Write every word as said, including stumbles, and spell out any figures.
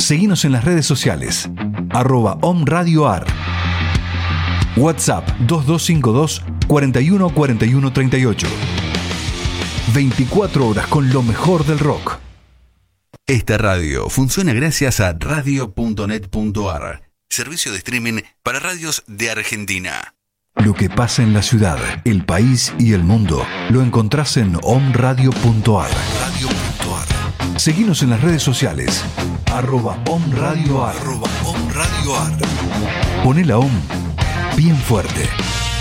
Seguinos en las redes sociales, arroba Om Radio Ar. WhatsApp dos dos cinco dos, cuatro uno cuatro uno tres ocho. veinticuatro horas con lo mejor del rock. Esta radio funciona gracias a radio punto net punto ar, servicio de streaming para radios de Argentina. Lo que pasa en la ciudad, el país y el mundo lo encontrás en om radio punto ar. Radio punto ar. Seguinos en las redes sociales, arroba Om Radio Ar. Arroba Om Radio Ar. Poné la Om bien fuerte.